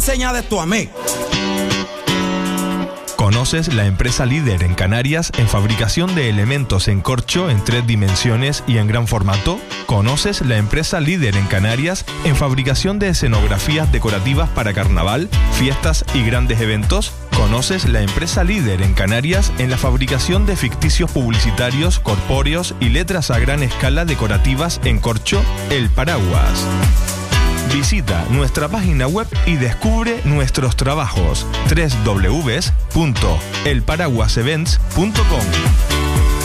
enseñar esto a mí. ¿Conoces la empresa líder en Canarias en fabricación de elementos en corcho en 3 dimensiones y en gran formato? ¿Conoces la empresa líder en Canarias en fabricación de escenografías decorativas para carnaval, fiestas y grandes eventos? ¿Conoces la empresa líder en Canarias en la fabricación de ficticios publicitarios, corpóreos y letras a gran escala decorativas en corcho? El Paraguas. Visita nuestra página web y descubre nuestros trabajos. www.elparaguasevents.com